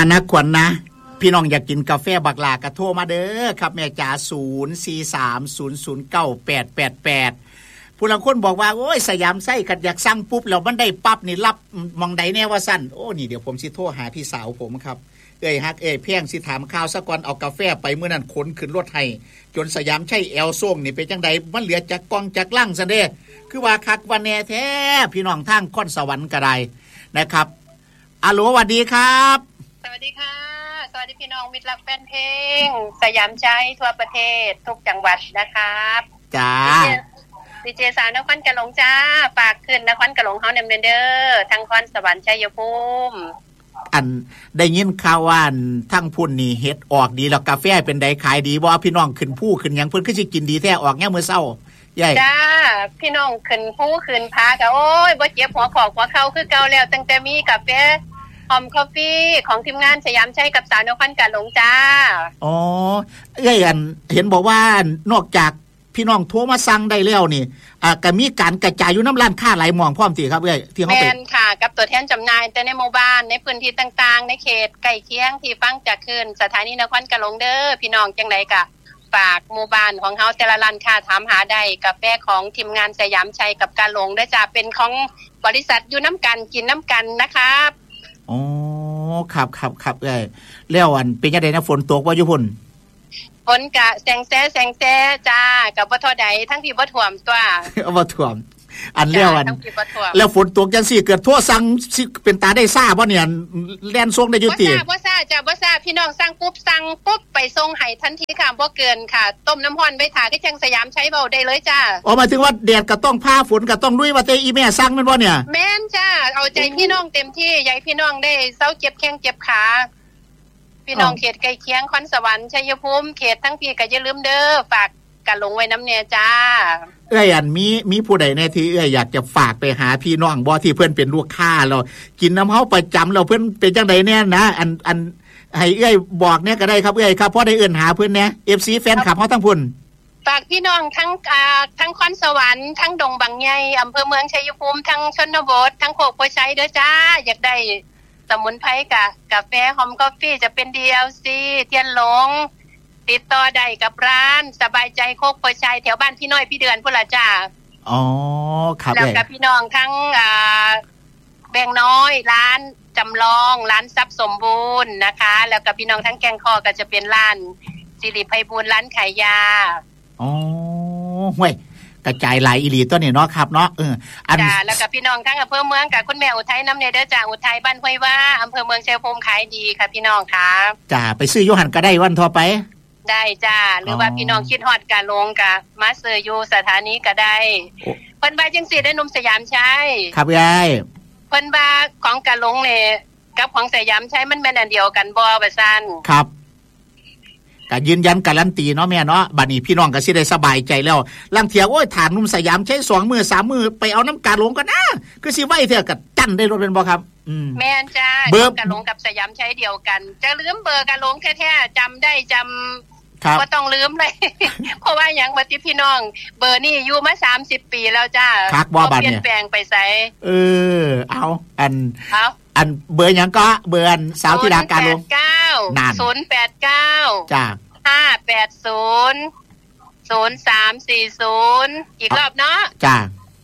นะขวัญนะพี่น้องอยากกินกาแฟบักลากระโทรมาเด้อครับแม่จ๋า0430098888ผู้ลางคนบอกว่าโอ้ยสยามไส้กัดอยากสั่งปุ๊บแล้วมันได้ปั๊บนี่รับมองใดแน่ว่าสั่นโอ้นี่เดี๋ยวผมสิโทรหาพี่สาวผมครับฮักเพียงสิถามข่าวซะก่อนเอากาแฟไปเมื่อนั้นขนขึ้นรถให้จนสยามใช่แอลส่งนี่เป็นจังใดมันเหลือจากกองจากลั่งซะเด้คือว่าคักวันแน่แท้พี่น้องทางค่อนสวรรค์ก็ได้นะครับอัลโหลสวัสดีครับสวัสดีค่ะสวัสดีพี่น้องมิตรรักแฟนเพลงสยามใจทั่วประเทศทุกจังหวัดนะครับจ้าดีเจสาวนครกะหลงจ้าฝากขึ้นนครกะหลงเฮาเด้อทางคอนสวรรค์ชัยภูมิอันได้ยินข่าวว่าทั้งพุ่นนี่เฮ็ดออกดีแล้วกาแฟเป็นไดขายดีบ่พี่น้องขึ้นผู้ขึ้นหยังเพิ่นคือสิกินดีแท้ออกยามมื้อเช้าใหญ่จ้าพี่น้องขึ้นผู้ขึ้นพาก็โอ้ยบ่เจ็บหัวขอกหัวเข่าคือเก่าแล้วตั้งแต่มีกาแฟหอมคอฟฟี่ของทีมงานสยามชัยกับสาวนครกะหลงจ้าอ๋ออันเห็นบอกว่านอกจากพี่น้องโทรมาสั่งได้แล้วนี่ก็มีการกระจายอยู่น้ำร้านค้าหลายหม่องพร้อมติครับที่เฮาไปแม่นค่ะกับตัวแทนจำหน่ายแต่ในหมู่บ้านในพื้นที่ต่างๆในเขตใกล้เคียงที่ฟังจากคืนสถานีนครกะหลงเด้อพี่น้องจังไดก็ฝากหมู่บ้านของเฮาแต่ละร้านค้าถามหาได้กาแฟของทีมงานสยามชัยกับกะหลงได้จ้าเป็นของบริษัทอยู่น้ำกันกินน้ำกันนะครับอ๋อครับแล้วอันเป็นจังได๋นะฝนตกบ่อยู่พุ่นฝนกะแสงแซ่จ้ากับบ่เท่าใดทั้งที่บ่ท่วมตัวบ่ท่วมอันแล้วฝนตกจังซี่เกิดโทรสั่งสิเป็นตาได้ซ่าบ่เนี่ยแล่นส่งได้อยู่ติบ่ซ่าจ้าบ่ซ่าพี่น้องสั่งปุ๊บไปส่งให้ทันทีค่ะบ่เกินค่ะต้มน้ำร้อนไว้ท่าคือจังสยามใช้เว้าได้เลยจ้าอ๋อหมายถึงว่าแดดก็ต้องผ้าฝนก็ต้องลุยว่าแต่อีแม่สั่งแม่นบ่เนี่ยแม่นจ้าเอาใจพี่น้องเต็มที่อยากให้พี่น้องได้เซาเจ็บแข้งเจ็บขาพี่น้องเขตใกล้เคียงคอนสวรรค์ชัยภูมิเขตทั้งพี่ก็อย่าลืมเด้อฝากกะหลงไว้น้ำแน่จ้าอันมีผู้ใดแน่ที่อยากจะฝากไปหาพี่น้องบ่ที่เพิ่นเป็นลูกค้าแล้วกินน้ำเฮาประจำแล้วเพิ่นเป็นจังไดแน่นะอันให้บอกแน่ก็ได้ครับครับเพราะได้เอิ้นหาเพิ่นแน่ FC แฟนคลับเฮาทั้งพุ่นฝากพี่น้องทั้งคอนสวรรค์ทั้งดงบางใหญ่อำเภอเมืองชัยภูมิทั้งชนบททั้งโคกโพชัยเด้อจ้าอยากได้สมุนไพรกาแฟหอมกาแฟจะเป็น DLC เทียนหลงติดต่อได้กับร้านสบายใจโคกโพชัยแถวบ้านพี่น้อยพี่เดือนพุ่นล่ะจ้าอ๋อครับแล้วกับพี่น้องทั้งแบงน้อยร้านจำลองร้านทรัพย์สมบูรณ์นะคะแล้วกับพี่น้องทั้งแกงคอก็จะเป็นร้านสิริไพบูลย์ร้านขายยาอ๋อห้วยกระจายหลายอีหลีตัวนี้เนาะครับเนาะจ้าแล้วกับพี่น้องทั้งอำเภอเมืองกับคุณแม่อุทัยน้ำเนเด้อจ้าอุทัยบ้านห้วยว่าอำเภอเมืองชัยภูมิขายดีค่ะพี่น้องค่ะจ้าไปซื้ออยู่หั่นก็ได้วันทั่วไปได้จ้าหรือว่าพี่น้องคิดฮอดกะลงกะมาซื้ออยู่สถานีก็ได้เพิ่นว่าจังซี่ได้หนุ่มสยามชัยครับยายเพิ่นว่าของกะลงนี่กับของสยามชัยมันแม่นอันเดียวกันบ่ว่าซั่นครับก็ยืนยันการันตีเนาะแม่เนาะบัดนี้พี่น้องก็สิได้สบายใจแล้วลางเที่ยโอ้ยฐานหนุ่มสยามใช้2มื้อ3มื้อไปเอาน้ำกาหลงกันนะคือสิไว้เถอะก็จั่นได้รถเป็นบ่ครับแม่นจ้าเบอร์กะหลงกับสยามใช้เดียวกันจะลืมเบอร์กะหลงแท้ๆจำได้จำบ่ต้องลืมเลย เพราะว่าหยังว่าที่พี่น้องเบอร์นี่อยู่มา30ปีแล้วจ้าบ่เปลี่ยนแปลงไปไสเอาอันเบอร์หยังก็เบอร์สาวธิดากาหลง 089จ้า580 0340อีกรอบเนาะจ้า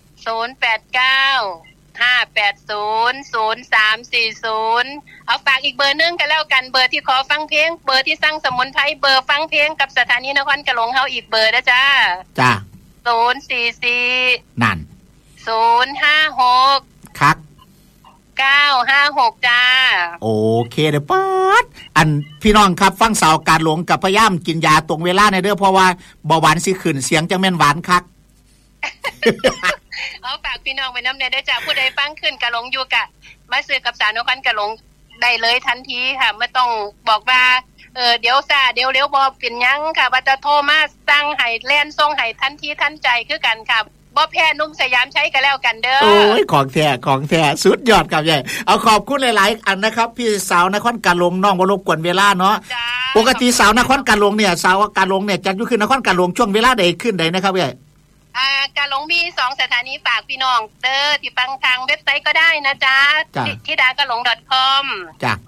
089 580 0340เอาฝากอีกเบอร์นึงกันแล้วกันเบอร์ที่ขอฟังเพลงเบอร์ที่สั่งสมุนไพรเบอร์ฟังเพลงกับสถานีนครกะหลงเฮาอีกเบอร์นะจ้า044 นั่น 056 ครับ 956จ้าโอเคเด้อป๊าดอันพี่น้องครับฟังสาวการหลงกับพยายามกินยาตรงเวลาในเด้อเพราะว่าเบาหวานสิขึ้นเสียงจังแม่นหวานคักเอาฝากพี่น้องไว้นำได้จ้าผู้ใดฟังขึ้นกะหลงอยู่กะมาซื้อกับสาวนครกะหลงได้เลยทันทีค่ะไม่ต้องบอกว่าเดี๋ยวซ่าเดี๋ยวเร็วบ่เป็นหยังค่ะว่าจะโทรมาสั่งให้แล่นส่งให้ทันทีทันใจคือกันค่ะบ่แพ้นุ่มสยามใช้กันแล้วกันเด้อโอ้ยของแท้สุดยอดครับใหญ่เอาขอบคุณหลายๆอันนะครับพี่สาวนครกะหลงน้องบ่รบกวนเวลาเนาะปกติสาวนครกะหลงเนี่ยสาวกะหลงเนี่ยจัดอยู่คือนครกะหลงช่วงเวลาใดขึ้นใดนะครับใหญ่กะหลงมี2สถานีฝากพี่น้องเด้อที่ฟังทางเว็บไซต์ก็ได้นะจ๊ะธิดากะหลง .com จ้ะ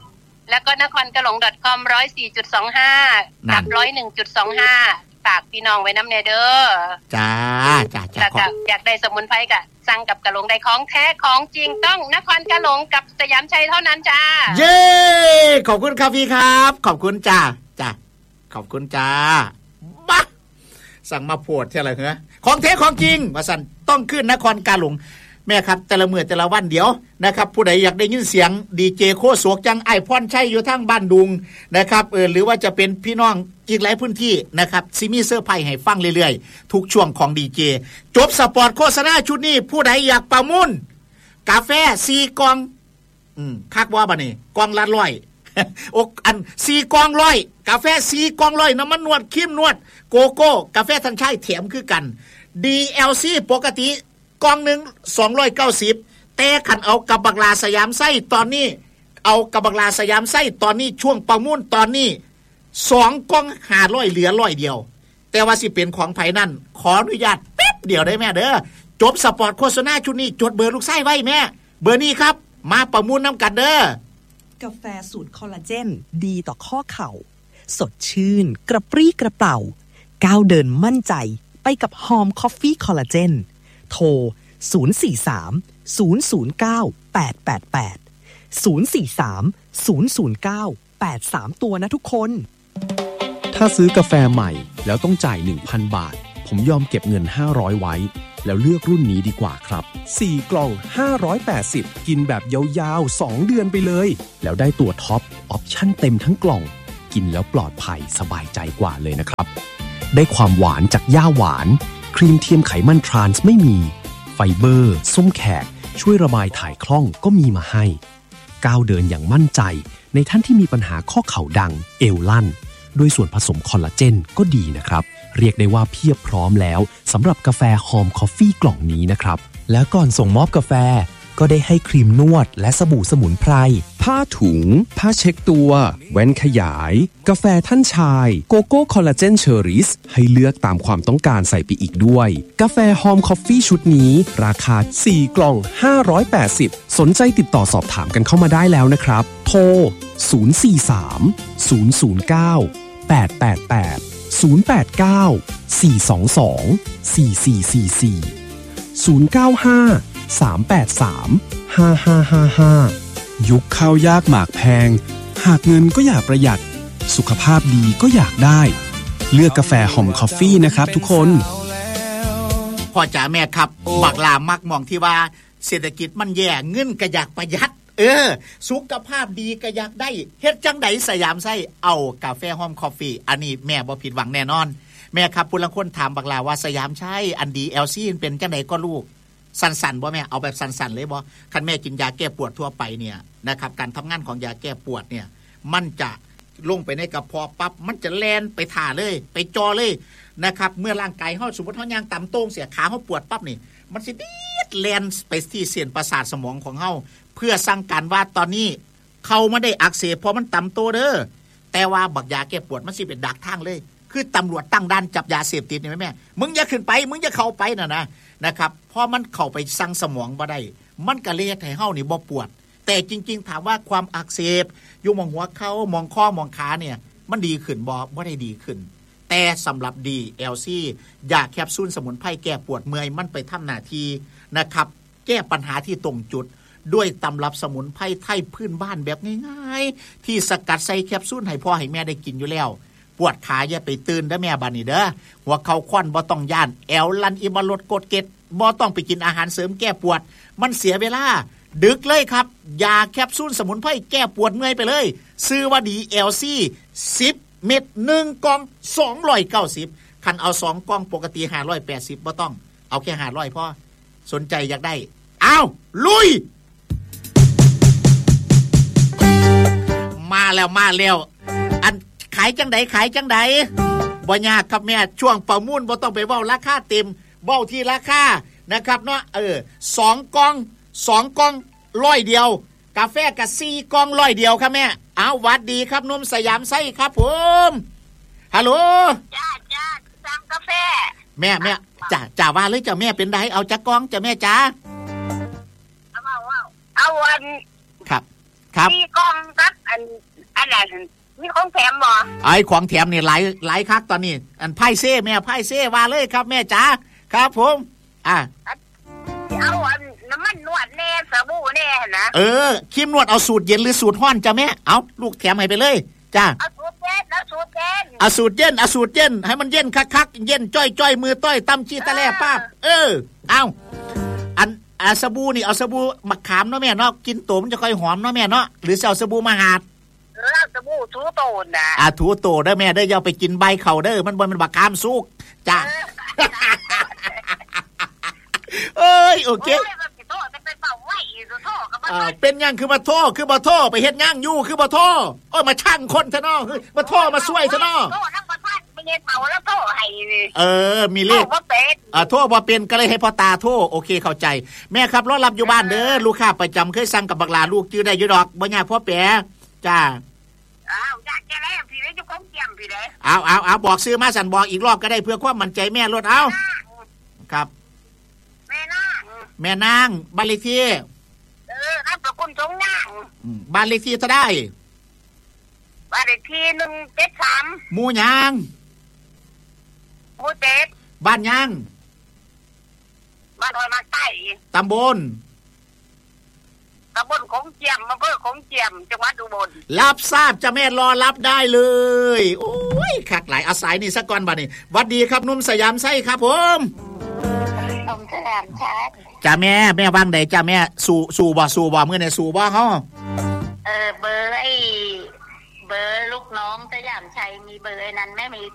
แล้วก็นครกะหลง .com 104.25 กับ 101.25 ฝากพี่น้องไว้น้ำแน่เด้อจ้าแล้วก็อยากได้สมุนไพรก็สั่งกับกะหลงได้ของแท้ของจริงต้องนครกะหลงกับสยามชัยเท่านั้นจ้าเย้ขอบคุณครับพี่ครับขอบคุณจ้าขอบคุณจ้าบ้าสั่งมาโพดเท่าไหร่เหรอของแท้ของจริงว่าสั่นต้องขึ้นนครกะหลงแม่ครับแต่ละมื้อแต่ละวันเดี๋ยวนะครับผู้ใดอยากได้ยินเสียงดีเจโคโศกจังไอพรชัยอยู่ทางบ้านดุงนะครับหรือว่าจะเป็นพี่น้องอีกหลายพื้นที่นะครับซิมีเซอร์ไพรส์ให้ฟังเรื่อยๆทุกช่วงของดีเจจบสปอร์ตโฆษณาชุดนี้ผู้ใดอยากประมูลกาแฟ4กล่องคักว่าบัดนี้กล่องละ100อกอัน4กล่อง100กาแฟ4กล่อง100น้ำมันนวดครีมนวดโกโก้กาแฟทันชัยแถมคือกัน DLC ปกติกล่องนึง290แต่คันเอากับบักลาสยามไส้ตอนนี้เอากับบักลาสยามไส้ตอนนี้ช่วงประมูลตอนนี้2กล่อง500เหลือ100เดียวแต่ว่าสิเป็นของไผนั่นขออนุญาตแป๊บเดียวได้แม่เด้อจบสปอร์ตโฆษณาชุดนี้จดเบอร์ลูกไส้ไว้แม่เบอร์นี้ครับมาประมูลน้ำกันเด้อกาแฟสูตรคอลลาเจนดีต่อข้อเข่าสดชื่นกระปรี้กระเป๋าก้าวเดินมั่นใจไปกับหอมคอฟฟี่คอลลาเจนโทร043-009-888 ตัวนะทุกคนถ้าซื้อกาแฟใหม่แล้วต้องจ่าย 1,000 บาทผมยอมเก็บเงิน500ไว้แล้วเลือกรุ่นนี้ดีกว่าครับ4กล่อง580กินแบบยาวๆ2เดือนไปเลยแล้วได้ตัวท็อปออปชั่นเต็มทั้งกล่องกินแล้วปลอดภัยสบายใจกว่าเลยนะครับได้ความหวานจากหญ้าหวานครีมเทียมไขมันทรานส์ไม่มีไฟเบอร์ส้มแขกช่วยระบายถ่ายคล่องก็มีมาให้ก้าวเดินอย่างมั่นใจในท่านที่มีปัญหาข้อเข่าดังเอวลั่นด้วยส่วนผสมคอลลาเจนก็ดีนะครับเรียกได้ว่าเพียบพร้อมแล้วสำหรับกาแฟหอมคอฟฟี่กล่องนี้นะครับแล้วก่อนส่งมอบกาแฟก็ได้ให้ครีมนวดและสบู่สมุนไพรผ้าถุงผ้าเช็ดตัวแว่นขยายกาแฟท่านชายโกโก้คอลลาเจนเชอร์ริสให้เลือกตามความต้องการใส่ไปอีกด้วยกาแฟหอมคอฟฟี่ชุดนี้ราคา4กล่อง580สนใจติดต่อสอบถามกันเข้ามาได้แล้วนะครับโทร043-009-888 089-422-4444 ยุคข้าวยากหมากแพงหากเงินก็อยากประหยัดสุขภาพดีก็อยากได้เลือกกาแฟหอมคอฟฟี่นะครับทุกคนพ่อจ๋าแม่ครับบักลามักมองที่ว่าเศรษฐกิจมันแย่เงินก็อยากประหยัดสุขภาพดีก็อยากได้เฮ็ดจังไดสยามไส้เอากาแฟหอมคอฟฟี่อันนี้แม่บ่ผิดหวังแน่นอนแม่ครับผู้ลางคนถามบักลาว่าสยามใช้อันดี LC เป็นจังไดก็ลูกสั่นๆบ่แม่เอาแบบสั่นๆเลยบ่คันแม่กินยาแก้ปวดทั่วไปเนี่ยนะครับการทำงานของยาแก้ปวดเนี่ยมันจะลงไปในกระเพาะปั๊บมันจะแล่นไปถ่าเลยไปจอเลยนะครับเมื่อร่างกายเฮาสมมุติเฮาย่างต่ำโต้งเสียขาเฮาปวดปั๊บนี่มันสิดีดแล่นไปที่เส้นประสาทสมองของเฮาเพื่อสั่งการว่าตอนนี้เขาไม่ได้อักเสบเพราะมันต่ำโตเด้อแต่ว่าบักยาแก้ปวดมันสิเป็นดักทางเลยคือตำรวจตั้งด่านจับยาเสพติดนี่แม่มึงอย่าขึ้นไปมึงอย่าเข้าไปนะครับพอมันเข้าไปสั่งสมองบ่ได้มันก็เลยให้เฮานี่บ่ปวดแต่จริงๆถามว่าความอักเสบอยู่มองหัวเข่ามองข้อมองขาเนี่ยมันดีขึ้นบ่ได้ดีขึ้นแต่สำหรับ DLC ยาแคปซูลสมุนไพรแก้ปวดเมื่อยมันไปทำหน้าที่นะครับแก้ปัญหาที่ตรงจุดด้วยตำรับสมุนไพรไทยพื้นบ้านแบบง่ายๆที่สกัดใส่แคปซูลให้พ่อให้แม่ได้กินอยู่แล้วปวดขาอย่าไปตื่นเด้อแม่บาดนี้เด้อหัวเข่าควันบ่ต้องย่านแอวลันอิบลดกดเกตบ่ต้องไปกินอาหารเสริมแก้ปวดมันเสียเวลาดึกเลยครับยาแคปซูลสมุนไพรแก้ปวดเมื่อยไปเลยซื้อว่าดี LC 10 เม็ด1กล่อง290คันเอา2กล่องปกติ580บ่ต้องเอาแค่500พอสนใจอยากได้อ้าวลุยมาแล้วอันขายจังไดบ่ยากครับแม่ช่วงประมูลบ่ต้องไปเว้าราคาเต็มเว้าที่ราคานะครับเนาะ2กล่อง100เดียวกาแฟก็4กล่อง100เดียวครับแม่อ้าวหวัดดีครับนมสยามไส้ครับผมฮัลโหลจ้าสั่งกาแฟแม่จ้าว่าเลยจ้าแม่เป็นไดเอาจักกล่องจ้าแม่จ้าเอาอันครับ 4กล่องครับอันล่ะมีของแถมบ่ไอ้ของแถมนี่หลายคักตอนนี้อันไพ่เซ่แม่ไพ่เซ่ว่าเลยครับแม่จ๋าครับผมเอาน้ำมันนวดแน่สบู่แน่นะครีมนวดเอาสูตรเย็นหรือสูตรร้อนจ้ะแม่เอาลูกแถมให้ไปเลยจ้าเอาสูตรเย็นเอาสูตรเย็นให้มันเย็นคักๆเย็นจ้อยมือต้อยตำชี้ตะแล่ป้าบเอาอันสบู่นี่เอาสบู่มะขามเนาะแม่เนาะกินโตมันจะค่อยหอมเนาะแม่เนาะหรือเอาสบู่มหาดสบู่ทูโตนนะทูโตเด้อแม่เด้ออย่าไปกินใบเข่าเด้อมันบักขามสุกจ้าโอเคเป็นยังคือมาโทษไปเฮ็ดย่างอยู่คือมาโทษมาช่างคนซะเนาะมาโทษมาช่วยซะเนาะมีเลขโทษบ่เป็นก็เลยให้พ่อตาโทษโอเคเข้าใจแม่ครับรอรับอยู่บ้านเด้อลูกค้าประจำเคยสั่งกับบักหลาลูกจื้อได้อยู่ดอกบ่ยากพ่อแปะจ้าอยากจะได้พี่ได้อยู่ของเกี่ยมพี่ได้เอาบอกซื้อมาสั่นบอกอีกรอบก็ได้เพื่อความมั่นใจแม่รถเอาครับแม่นางบ้านเลขที่ครับประคุณสงนางบ้านเลขที่เท่าได้บ้านเลขที่173 หมู่ยางหมู่7 บ้านยางบ้านหอยมาใต้ตำบลของเจียมอำเภอของเจียมจังหวัดอุบลรับทราบจะแม่รอรับได้เลยโอ้ยคักหลายอาศัยนี่สักก่อนบัดนี้หวัดดีครับนุ่มสยามไส้ครับผมนุ่มสยามชัดจ้าแม่ว่างใดจ้าแม่สู่บ่มื้อนี้สู่บ่เฮาเบอร์ลูกน้องสยามชัยมีเบอร์นั้นแม่มี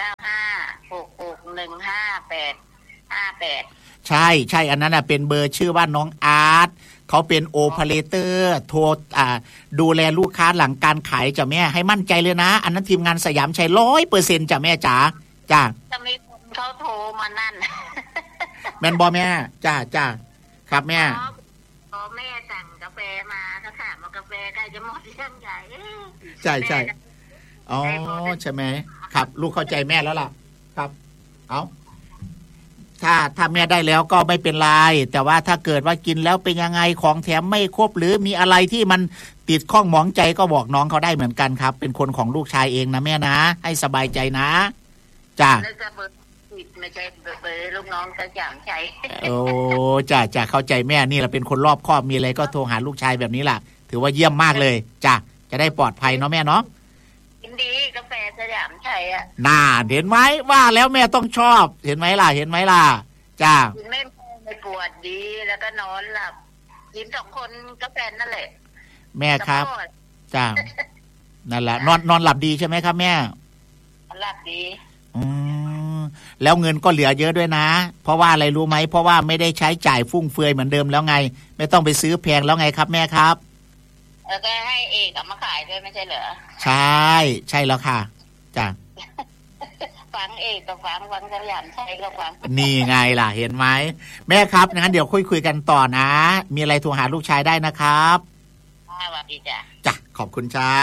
0956615858 ใช่อันนั้นน่ะเป็นเบอร์ชื่อว่าน้องอาร์ตเขาเป็นโอเปอเรเตอร์โทรดูแลลูกค้าหลังการขายจ้ะแม่ให้มั่นใจเลยนะอันนั้นทีมงานสยามชัย 100% จ้ะแม่จ๋าจ้าจะมีคนเขาโทรมานั่นแม่นบ่แม่จ้าครับแม่พอแม่สั่งกาแฟมาก็ถามว่ากาแฟใกล้จะหมดยังไงใช่อ๋อใช่ไหมครับลูกเข้าใจแม่แล้วล่ะครับเอาถ้าแม่ได้แล้วก็ไม่เป็นไรแต่ว่าถ้าเกิดว่ากินแล้วเป็นยังไงของแถมไม่ครบหรือมีอะไรที่มันติดข้องหมองใจก็บอกน้องเขาได้เหมือนกันครับเป็นคนของลูกชายเองนะแม่นะให้สบายใจนะจ้าไม่ใช่เบอร์ลูกน้องสยามชัยโอ้จ้าเข้าใจแม่นี่แหละเป็นคนรอบคอบมีอะไรก็โทรหาลูกชายแบบนี้แหละถือว่าเยี่ยมมากเลยจ้าจะได้ปลอดภัยเนาะแม่เนาะกินดีกาแฟสยามชัยน่าเห็นไหมว่าแล้วแม่ต้องชอบเห็นไหมล่ะจ้าไม่ปวดดีแล้วก็นอนหลับกิน2 คนกาแฟนั่นแหละแม่ครับจ้านั่นแหละนอนหลับดีใช่ไหมครับแม่หลับดีแล้วเงินก็เหลือเยอะด้วยนะเพราะว่าอะไรรู้ไหมเพราะว่าไม่ได้ใช้จ่ายฟุ่มเฟือยเหมือนเดิมแล้วไงไม่ต้องไปซื้อแพงแล้วไงครับแม่ครับแล้วก็ให้เอกเอามาขายด้วยไม่ใช่เหรอใช่แล้วค่ะจ้ะฟังเอกก็ฟังสยามชัยก็ฟังนี่ไงล่ะเห็นไหมแม่ครับงั้นเดี๋ยวคุยกันต่อนะมีอะไรโทรหาลูกชายได้นะครับสวัสดีจ้ะขอบคุณจ้า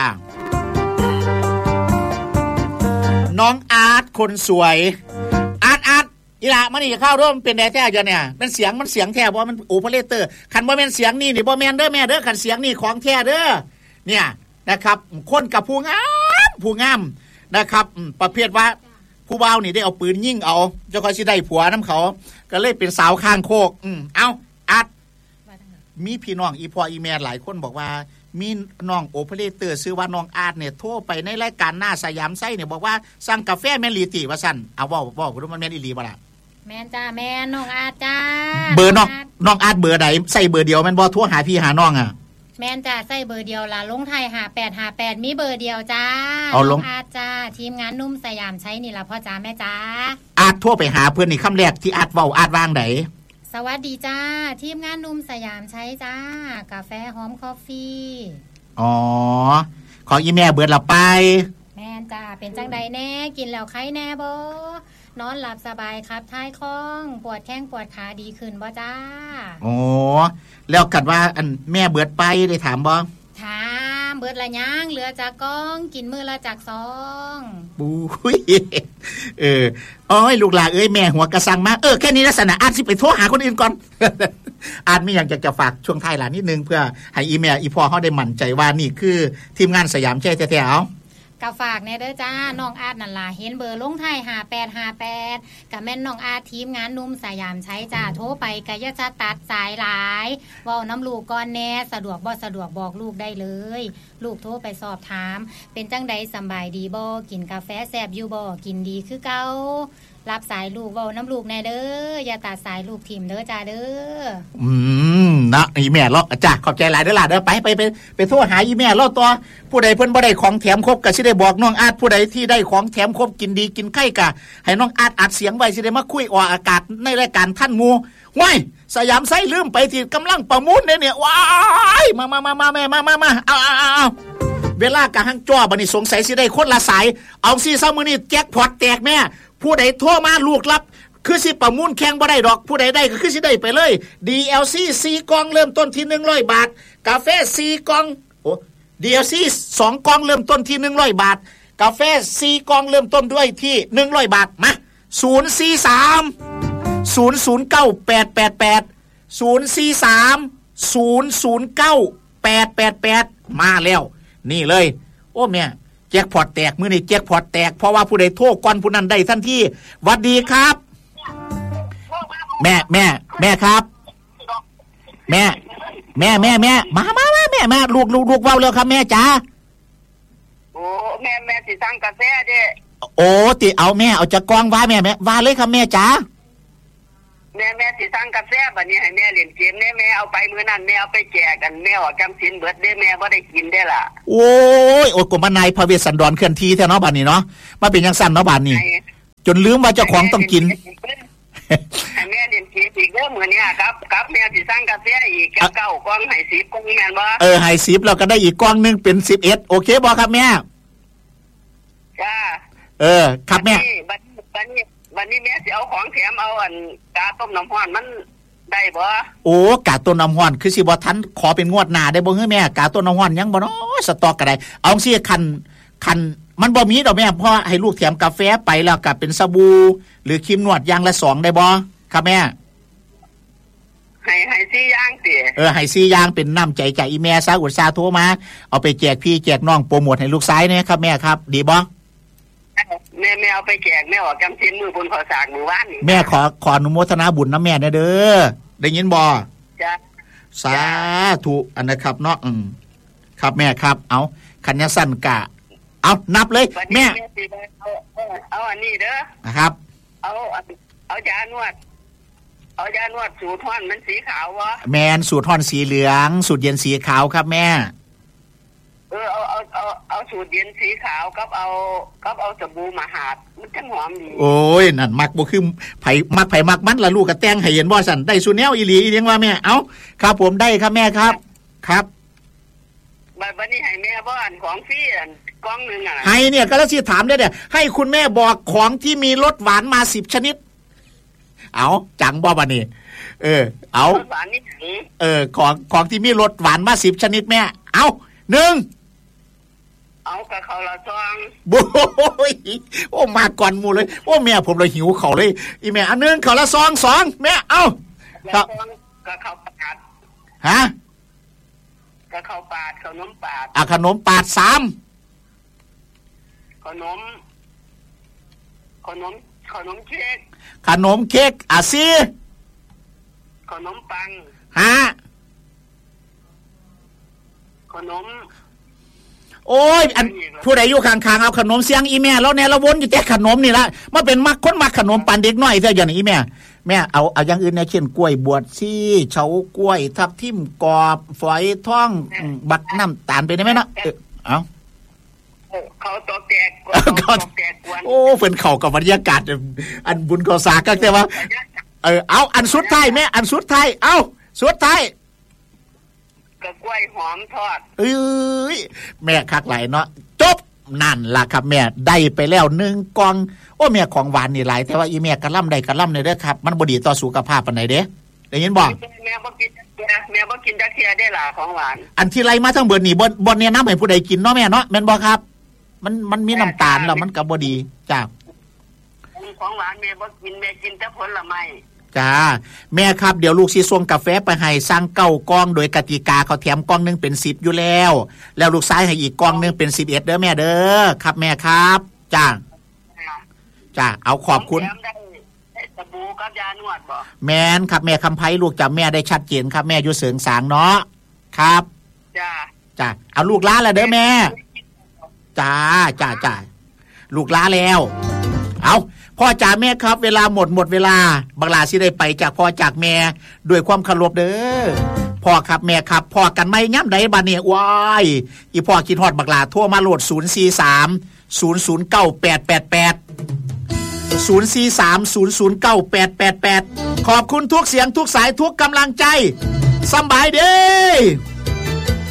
น้องอาร์ตคนสวยอาร์ตอีหล่ะมันนี่เข้าร่วมเป็นแท้ๆอยู่เนี่ยมันเสียงแท้บ่มันโอเปอเรเตอร์คันบ่แม่นเสียงนี่บ่แม่นเด้อแม่เด้อคันเสียงนี่ของแท้เด้อเนี่ยนะครับคนกับผู้งามนะครับประเภทว่าผู้บ่าวนี่ได้เอาปืนยิงเอาเจ้าก็สิได้ผัวนำเขาก็เลยเป็นสาวข้างโคกเอาอาร์ตมีพี่น้องอีพ่ออีแม่หลายคนบอกว่ามีน้องโอเปอเรเตอร์ชื่อว่าน้องอาร์ตเนี่ยโทรไปในรายการหน้าสยามไส้เนี่ยบอกว่าสั่งกาแฟแม่ลีติว่าซั่นเอาเว้ารู้มันแม่นอีหลีบ่ล่ะแม่นจ้าแม่น้องอาร์ตจ้าเบอร์น้องอาร์ตเบอร์ใดใส่เบอร์เดียวแม่นบ่โทรหาพี่หาน้องอ่ะแม่นจ้าใส่เบอร์เดียวล่ะลงไทย5858มีเบอร์เดียวจ้าน้องอาร์ตจ้าทีมงานนุ่มสยามใช้นี่ล่ะพ่อจ้าแม่จ้าอาร์ตโทรไปหาเพิ่นนี่คำแรกที่อาร์ตเว้าอาร์ตวางไดสวัสดีจ้าทีมงานนุ่มสยามใช้จ้ากาแฟหอมคอฟฟี่อ๋อของอีแม่เบิดละไปแม่นจ้าเป็นจังใดแน่กินแล้วไข้แน่บ่นอนหลับสบายครับท้ายคล้องปวดแข้งปวดขาดีขึ้นบ่จ้าอ๋อแล้วกัดว่าอันแม่เบิดไปได้ถามบ่ถามเบิดละย่างเหลือจากกองกินมื้อละจากซองบุ้ยโอ้ยลูกหลานแม่หัวกระสังมาแค่นี้ลักษณะอาจสิไปโทรหาคนอื่นก่อน อาจมีอย่างจะฝากช่วงท้ายหลานนิดนึงเพื่อให้อีแม่อีพ่อเฮาได้มั่นใจว่านี่คือทีมงานสยามแช่แท้ๆเอาก็ฝากแน่เด้อจ้าน้องอาร์ตนั่นล่ะเห็นเบอร์ลงท้าย5858ก็แม่นน้องอาร์ตทีมงานนุ่มสยามใช้จ้าโทรไปก็อย่าจะตัดสายหลายเว้าน้ำลูกก่อนแน่สะดวกบ่สะดวกบอกลูกได้เลยลูกโทรไปสอบถามเป็นจังใดสำบายดีบ่กินกาแฟแซ่บอยู่บ่กินดีคือเก่ารับสายลูกเว้าน้ำลูกแน่เด้ออย่าตัดสายลูกทิ่มเด้อจ้าเด้อนะอีแม่เลาะจ้าขอบใจหลายเด้อล่ะเด้อไปโทรหาอีแม่เลาะตัวผู้ใดเพิ่นบ่ได้ของแถมครบก็สิได้บอกน้องอาร์ตผู้ใดที่ได้ของแถมครบกินดีกินไข่กะให้น้องอาร์ตอัดเสียงไว้สิได้มาคุยออกอากาศในรายการท่านหมู่ว้ายสยามไซลืมไปที่กำลังประมูลเนี่ยว้ายมาแม่มาเอาเวลากะหังจ้อบัดนี้สงสัยสิได้คนละสายเอาสิซะมื้อนี้แจ็คพอตแตกแม่ผู้ใดโทรมาลูกรับคือสิประมูลแข่งบ่ได้ดอกผู้ใดได้ก็คือสิได้ไปเลย DLC 4 กล่องเริ่มต้นที่100 บาทกาแฟ4 กล่องDLC 2 กล่องเริ่มต้นที่100 บาทกาแฟ4 กล่องเริ่มต้นด้วยที่100 บาทมา043 009 888 043 009 888มาแล้วนี่เลยโอ้แม่แจ็คพอตแตกมื้อนี้แจ็คพอตแตกเพราะว่าผู้ใดโทรก่อนผู้นั้นได้ทันทีหวัดดีครับแม่ครับแม่มาแม่ลูกเว้าแล้วครับแม่จ๋าโอ้แม่สิสั่งกาแฟเด้โอ้ติเอาแม่เอาจะกองว่าแม่ว่าเลยครับแม่จ๋าแม่สิสั่งกาแฟบัดนี้ให้แม่เล่นเกมแม่เอาไปมื้อนั้นแม่เอาไปแจกกันแม่ออกจำศีลเบิดเด้แม่บ่ได้กินได้ล่ะโอ้ยกมานายพระเวสสันดรเคลื่อนที่แท้เนาะบัดนี้เนาะมาเป็นจังซั่นเนาะบัดนี้จนลืมว่าเจ้าของต้องกินให้แม่เล่นเกมอีกเด้อมื้อนี้ครับแม่สิสั่งกาแฟอีก9กล่องให้10กล่องแม่นบ่ให้10แล้วก็ได้อีกกล่องนึงเป็น11โอเคบ่ครับแม่จ้าครับแม่บัดนี้แม่สิเอาของแถมเอาอันกาต้มน้ำร้อนมันได้บ่โอ้กาต้มน้ำร้อนคือสิบ่ทันขอเป็นงวดหน้าได้บ่เฮ้ยแม่กาต้มน้ำร้อนยังบ่เนาะสต็อกก็ได้เอาสิคันมันบ่มีดอกแม่เพราะให้ลูกแถมกาแฟไปแล้วก็เป็นสบู่หรือครีมนวดอย่างละ2ได้บ่ครับแม่ให้4อย่างติให้4อย่างเป็นน้ำใจจากอีแม่ซะอุตส่าห์โทรมาเอาไปแจกพี่แจกน้องโปรโมทให้ลูกชายเนี่ยครับแม่ครับดีบ่แม่เอาไปแจกแม่ออกจำศีลมื้อบุญขอสากมื้อวานนี่แม่ขออนุโมทนาบุญนะแม่เด้อได้ยินบ่จ้ะสาธุอันนะครับเนาะครับแม่ครับเอาคันยะสั้นกะเอานับเลยแม่เอาอันนี้เด้อนะครับเอายานวดสูตรท่อนมันสีขาววะแม่นสูตรท่อนสีเหลืองสูตรเย็นสีขาวครับแม่เอาสูตรเย็นสีขาวกับเอาสบู่มหาดมันจังหอมดีโอ้ยนั่นมักบ่คือไผมักมันล่ะลูกก็แต่งให้เห็นบ่ซั่นได้สูตรแนวอีหลีอีหยังว่าแม่เอ้าครับผมได้ครับแม่ครับบัดนี้ให้แม่บ่อันของฟรีอันกล่องนึงอ่ะให้เนี่ยก็แล้วสิถามได้เนี่ยให้คุณแม่บอกของที่มีรสหวานมา10ชนิดเอาจังบ่บัดนี้เอาหวานนี่ของที่มีรสหวานมา10ชนิดแม่เอา1 เอากะเขาละซองโอ้ยโอ้มาก่อนหมู่เลยโอ้แม่ผมเลยหิวเขาเลยอีแม่อันนึงเขาละซอง2แม่เอาครับกะเขาปาดฮะกะเขาปาดขนมปาดขนมปาด3 ขนมเค้ก 4ขนมปัง 5ขนมโอ้ยอันผู้ใดอยู่ข้างๆเอาขนมเสียงอีแม่แล้วเนี่ยเราวนอยู่แต่ขนมนี่ละมันเป็นคนมักขนมปันเด็กน้อยเท่าอย่างอีแม่เอาอย่างอื่นเนี่ยเช่นกล้วยบวชซี่เฉากล้วยทับทิมกรอบฝอยท่องบักน้ำตาลไปได้ไหมเนาะเอาเขาตกแตกโอ้เพิ่นเข้ากับบรรยากาศอันบุญก่อสร้างก็แต่ว่าเอาอันสุดท้ายแม่อันสุดท้ายเอาสุดท้ายกะกล้วยหอมทอดแม่คักหลายเนาะจบนั่นล่ะครับแม่ได้ไปแล้ว1กล่องโอ้แม่ของหวานนี่หลายแต่ว่าอีแม่กะล่ำได้กะล่ำเลยเด้อครับมันบ่ดีต่อสุขภาพปานใดเด้ได้ยินบ่แม่บ่กินแม่บ่กินจักเที่ยได้ล่ะของหวานอันที่ไรมาทั้งเบิดนี่บ่แนะนำให้ผู้ใดกินเนาะแม่เนาะแม่นบ่ครับมันมีน้ำตาลแล้วมันก็บ่ดีจ้าของหวานแม่บ่กินแม่กินแต่ผลไม้จ้าแม่ครับเดี๋ยวลูกสิส่งกาแฟไปให้สั่ง9กล่องโดยกติกาเขาแถมกล่องนึงเป็น10อยู่แล้วลูกชายให้อีกกล่องนึงเป็น11เด้อแม่เด้อครับแม่ครับจ้าเอาขอบคุณสบู่กับยานวดบ่แม่นครับแม่คำไพลูกจำแม่ได้ชัดเจนครับแม่อยู่เสริงสางเนาะครับจ้าเอาลูกลาแล้วเด้อแม่จ้าลูกลาแล้วเอาพ่อจ๋าแม่ครับเวลาหมดเวลาบักหลาสิได้ไปจากพ่อจากแม่ด้วยความเคารพเด้อพ่อครับแม่ครับพ่อกันไม่ย่ำใดบัดนี้ว้ายอีพ่อคิดฮอดบักหลาโทรมาโหลด043 009 888 043 009 888ขอบคุณทุกเสียงทุกสายทุกกำลังใจสำบายเด้